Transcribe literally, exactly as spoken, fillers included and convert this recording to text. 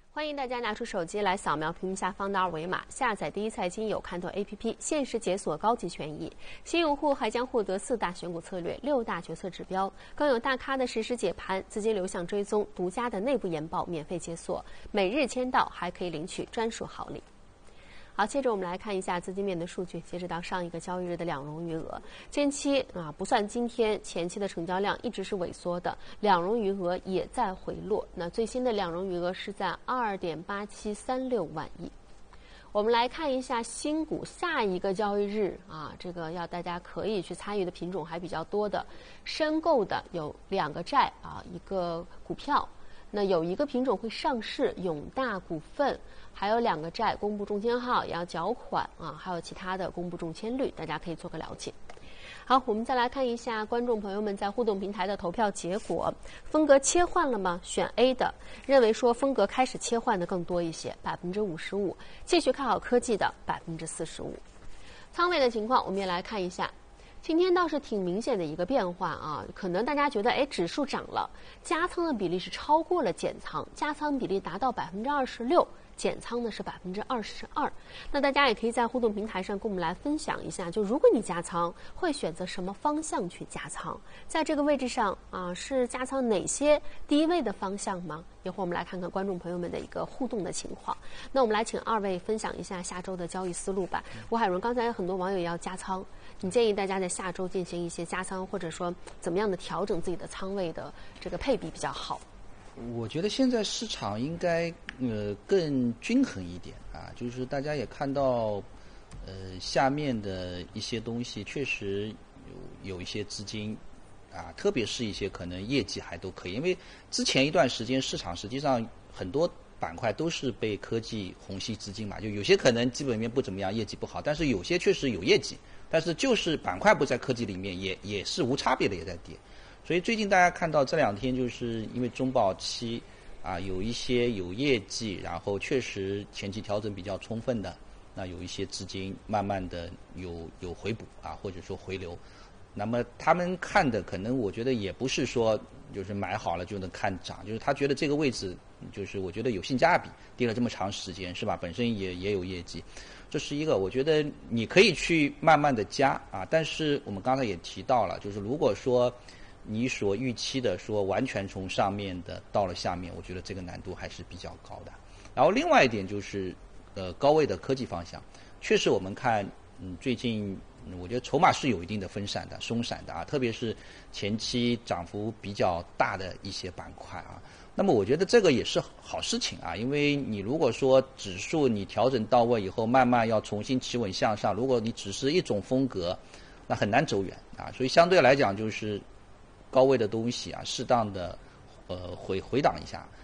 欢迎大家拿出手机来扫描屏幕下方的二维码，下载第一财经有看头 A P P， 限时解锁高级权益。新用户还将获得四大选股策略、六大决策指标，更有大咖的实时解盘、资金流向追踪、独家的内部研报免费解锁，每日签到还可以领取专属好礼。好，接着我们来看一下资金面的数据。截止到上一个交易日的两融余额，前期啊不算今天前期的成交量一直是萎缩的，两融余额也在回落。那最新的两融余额是在二点八七三六万亿。我们来看一下新股下一个交易日啊，这个要大家可以去参与的品种还比较多的，申购的有两个债啊，一个股票。那有一个品种会上市，永大股份，还有两个债公布中签号也要缴款啊，还有其他的公布中签率，大家可以做个了解。好，我们再来看一下观众朋友们在互动平台的投票结果。风格切换了吗？选 A 的认为说风格开始切换的更多一些，百分之五十五，继续看好科技的百分之四十五。仓位的情况我们也来看一下。今天倒是挺明显的一个变化啊，可能大家觉得哎，指数涨了，加仓的比例是超过了减仓，加仓比例达到百分之二十六，减仓呢是百分之二十二。那大家也可以在互动平台上跟我们来分享一下，就如果你加仓，会选择什么方向去加仓？在这个位置上啊，是加仓哪些低位的方向吗？一会儿我们来看看观众朋友们的一个互动的情况。那我们来请二位分享一下下周的交易思路吧。吴海荣，刚才有很多网友要加仓，你建议大家在下周进行一些加仓，或者说怎么样的调整自己的仓位的这个配比比较好？ 我觉得现在市场应该呃更均衡一点啊，就是大家也看到，呃下面的一些东西确实有有一些资金啊，特别是一些可能业绩还都可以，因为之前一段时间市场实际上很多板块都是被科技虹吸资金嘛，就有些可能基本面不怎么样，业绩不好，但是有些确实有业绩，但是就是板块不在科技里面，也也是无差别的也在跌。所以最近大家看到这两天，就是因为中保期啊有一些有业绩，然后确实前期调整比较充分的，那有一些资金慢慢的有有回补啊，或者说回流。那么他们看的可能我觉得也不是说就是买好了就能看涨，就是他觉得这个位置就是我觉得有性价比，跌了这么长时间是吧？本身也也有业绩，这是一个我觉得你可以去慢慢的加啊。但是我们刚才也提到了，就是如果说你所预期的说完全从上面的到了下面，我觉得这个难度还是比较高的。然后另外一点就是呃高位的科技方向，确实我们看嗯最近我觉得筹码是有一定的分散的、松散的啊，特别是前期涨幅比较大的一些板块啊。那么我觉得这个也是好事情啊，因为你如果说指数你调整到位以后，慢慢要重新企稳向上，如果你只是一种风格，那很难走远啊。所以相对来讲，就是高位的东西啊，适当的呃回回档一下，